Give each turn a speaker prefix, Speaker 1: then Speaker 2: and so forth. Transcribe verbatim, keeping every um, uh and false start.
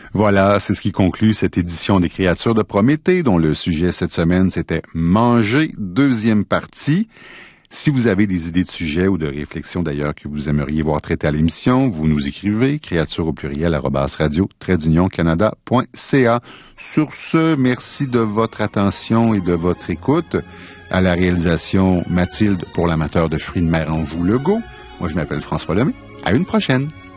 Speaker 1: Voilà, c'est ce qui conclut cette édition des Créatures de Prométhée, dont le sujet cette semaine, c'était Manger, deuxième partie. Si vous avez des idées de sujets ou de réflexions d'ailleurs que vous aimeriez voir traiter à l'émission, vous nous écrivez créatures au pluriel arobase radio trait d'union canada point c a. Sur ce, merci de votre attention et de votre écoute. À la réalisation, Mathilde pour l'amateur de fruits de mer en vous Legault. Moi, je m'appelle François Lemay. À une prochaine.